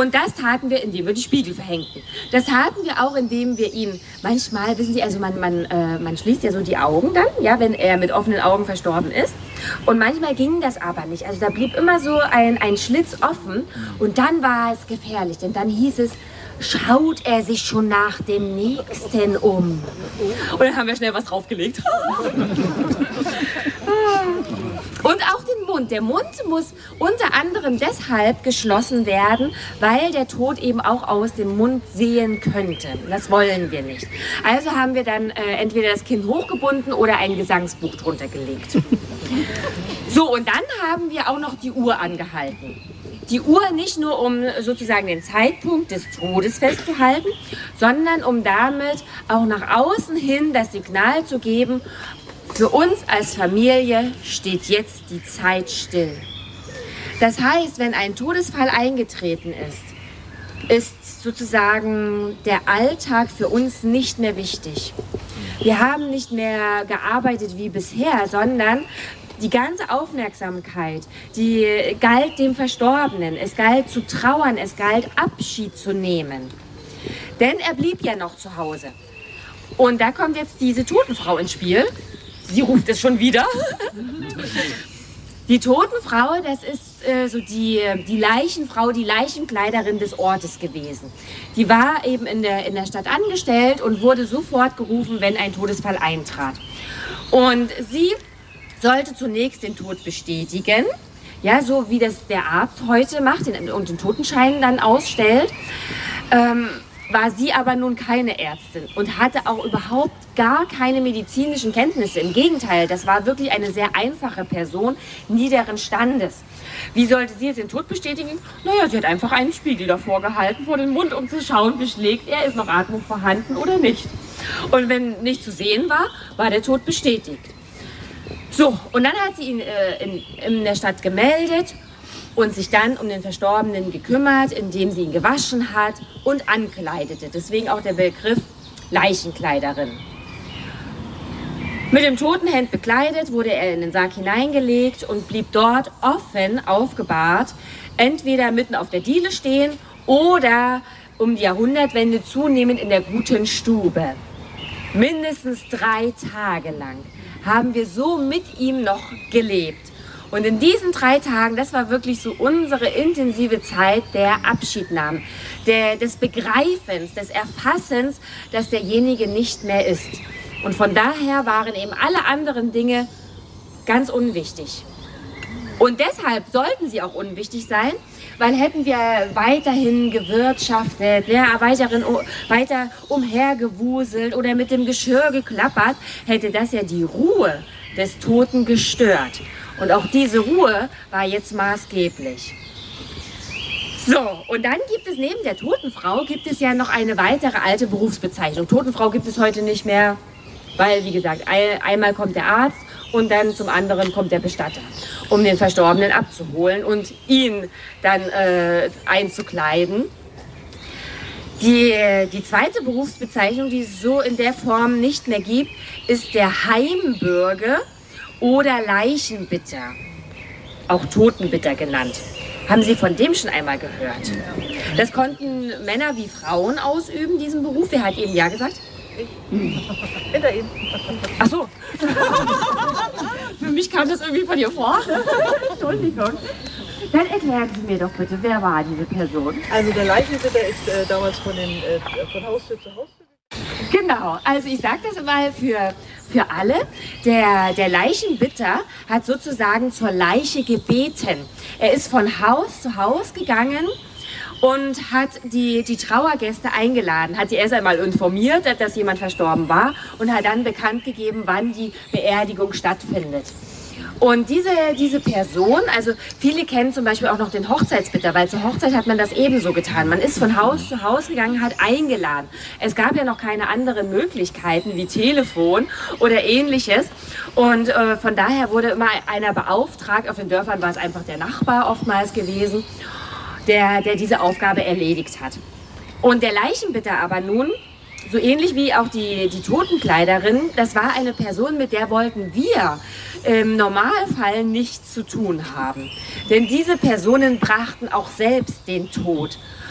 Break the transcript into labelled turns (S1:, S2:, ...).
S1: Und das taten wir, indem wir die Spiegel verhängten. Das taten wir auch, indem wir ihn manchmal, wissen Sie, also man schließt ja so die Augen dann, ja, wenn er mit offenen Augen verstorben ist. Und manchmal ging das aber nicht. Also da blieb immer so ein Schlitz offen und dann war es gefährlich, denn dann hieß es, schaut er sich schon nach dem Nächsten um. Und dann haben wir schnell was draufgelegt. Und auch den Mund. Der Mund muss unter anderem deshalb geschlossen werden, weil der Tod eben auch aus dem Mund sehen könnte. Das wollen wir nicht. Also haben wir dann entweder das Kinn hochgebunden oder ein Gesangsbuch drunter gelegt. So, und dann haben wir auch noch die Uhr angehalten. Die Uhr nicht nur, um sozusagen den Zeitpunkt des Todes festzuhalten, sondern um damit auch nach außen hin das Signal zu geben, für uns als Familie steht jetzt die Zeit still. Das heißt, wenn ein Todesfall eingetreten ist sozusagen der Alltag für uns nicht mehr wichtig. Wir haben nicht mehr gearbeitet wie bisher, sondern die ganze Aufmerksamkeit, die galt dem Verstorbenen. Es galt zu trauern, es galt Abschied zu nehmen. Denn er blieb ja noch zu Hause. Und da kommt jetzt diese Totenfrau ins Spiel. Sie ruft es schon wieder. Die Totenfrau, das ist so die Leichenfrau, die Leichenkleiderin des Ortes gewesen. Die war eben in der Stadt angestellt und wurde sofort gerufen, wenn ein Todesfall eintrat. Und sie sollte zunächst den Tod bestätigen, ja, so wie das der Arzt heute macht und den Totenschein dann ausstellt. War sie aber nun keine Ärztin und hatte auch überhaupt gar keine medizinischen Kenntnisse. Im Gegenteil, das war wirklich eine sehr einfache Person niederen Standes. Wie sollte sie jetzt den Tod bestätigen? Naja, sie hat einfach einen Spiegel davor gehalten, vor den Mund, um zu schauen, wie schlägt er, ist noch Atmung vorhanden oder nicht. Und wenn nicht zu sehen war, war der Tod bestätigt. So, und dann hat sie ihn in der Stadt gemeldet und sich dann um den Verstorbenen gekümmert, indem sie ihn gewaschen hat und ankleidete. Deswegen auch der Begriff Leichenkleiderin. Mit dem Totenhemd bekleidet wurde er in den Sarg hineingelegt und blieb dort offen aufgebahrt, entweder mitten auf der Diele stehen oder um die Jahrhundertwende zunehmend in der guten Stube. Mindestens 3 Tage lang haben wir so mit ihm noch gelebt. Und in diesen 3 Tagen, das war wirklich so unsere intensive Zeit der Abschiednahme, des Begreifens, des Erfassens, dass derjenige nicht mehr ist. Und von daher waren eben alle anderen Dinge ganz unwichtig. Und deshalb sollten sie auch unwichtig sein, weil hätten wir weiterhin gewirtschaftet, ja, weiter umhergewuselt oder mit dem Geschirr geklappert, hätte das ja die Ruhe des Toten gestört. Und auch diese Ruhe war jetzt maßgeblich. So, und dann gibt es neben der Totenfrau, gibt es ja noch eine weitere alte Berufsbezeichnung. Totenfrau gibt es heute nicht mehr, weil, wie gesagt, einmal kommt der Arzt und dann zum anderen kommt der Bestatter, um den Verstorbenen abzuholen und ihn dann einzukleiden. Die zweite Berufsbezeichnung, die es so in der Form nicht mehr gibt, ist der Heimbürger oder Leichenbitter, auch Totenbitter genannt. Haben Sie von dem schon einmal gehört? Das konnten Männer wie Frauen ausüben, diesen Beruf. Wer hat eben ja gesagt?
S2: Hinter Ihnen.
S1: Ach so. Für mich kam das irgendwie von dir vor. Entschuldigung. Dann erklären Sie mir doch bitte, wer war diese Person?
S2: Also der Leichenbitter ist damals von Haustür zu Haustür.
S1: Genau, also ich sage das mal für alle. Der Leichenbitter hat sozusagen zur Leiche gebeten. Er ist von Haus zu Haus gegangen und hat die Trauergäste eingeladen, hat sie erst einmal informiert, dass jemand verstorben war und hat dann bekannt gegeben, wann die Beerdigung stattfindet. Und diese Person, also viele kennen zum Beispiel auch noch den Hochzeitsbitter, weil zur Hochzeit hat man das ebenso getan. Man ist von Haus zu Haus gegangen, hat eingeladen. Es gab ja noch keine anderen Möglichkeiten wie Telefon oder ähnliches. Und von daher wurde immer einer beauftragt. Auf den Dörfern war es einfach der Nachbar oftmals gewesen, der diese Aufgabe erledigt hat. Und der Leichenbitter aber nun, so ähnlich wie auch die Totenkleiderin, das war eine Person, mit der wollten wir im Normalfall nichts zu tun haben. Denn diese Personen brachten auch selbst den Tod.